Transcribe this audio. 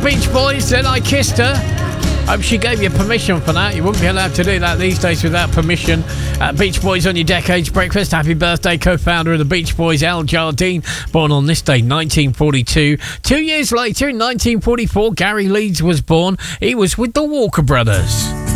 Beach Boys, Then I Kissed Her. Hope she gave you permission for that. You wouldn't be allowed to do that these days without permission. Beach Boys on your Decades Breakfast. Happy birthday, co-founder of the Beach Boys, Al Jardine, born on this day, 1942. 2 years later, in 1944, Gary Leeds was born. He was with the Walker Brothers.